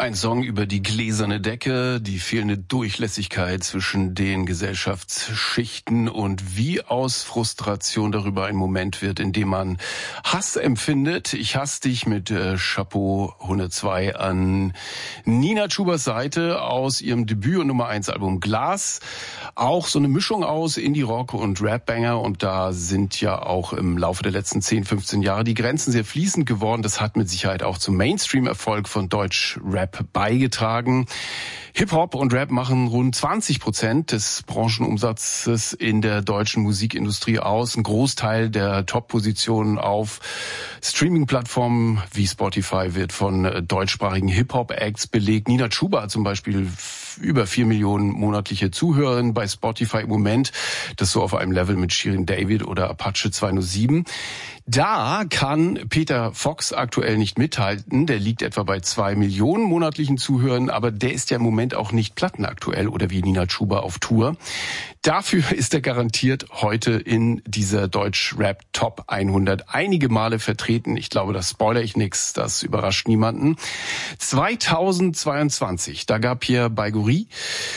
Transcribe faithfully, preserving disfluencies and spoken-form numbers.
Ein Song über die gläserne Decke, die fehlende Durchlässigkeit zwischen den Gesellschaftsschichten und wie aus Frustration darüber ein Moment wird, in dem man Hass empfindet. Ich hasse dich mit äh, Chapeau hundertzwei an Nina Schubers Seite aus ihrem Debüt- und Nummer eins Album Glas. Auch so eine Mischung aus Indie-Rock und Rap-Banger, und da sind ja auch im Laufe der letzten zehn, fünfzehn Jahre die Grenzen sehr fließend geworden. Das hat mit Sicherheit auch zum Mainstream-Erfolg von Deutsch-Rap beigetragen. Hip-Hop und Rap machen rund zwanzig Prozent des Branchenumsatzes in der deutschen Musikindustrie aus. Ein Großteil der Top-Positionen auf Streaming-Plattformen wie Spotify wird von deutschsprachigen Hip-Hop-Acts belegt. Nina Chuba hat zum Beispiel über vier Millionen monatliche Zuhörerinnen bei Spotify im Moment. Das so auf einem Level mit Shirin David oder Apache zweihundertsieben. Da kann Peter Fox aktuell nicht mithalten. Der liegt etwa bei zwei Millionen monatlichen Zuhörern, aber der ist ja im Moment auch nicht plattenaktuell oder wie Nina Chuba auf Tour. Dafür ist er garantiert heute in dieser Deutsch-Rap Top hundert einige Male vertreten. Ich glaube, das spoilere ich nix, das überrascht niemanden. zweitausendzweiundzwanzig, da gab hier Baiguri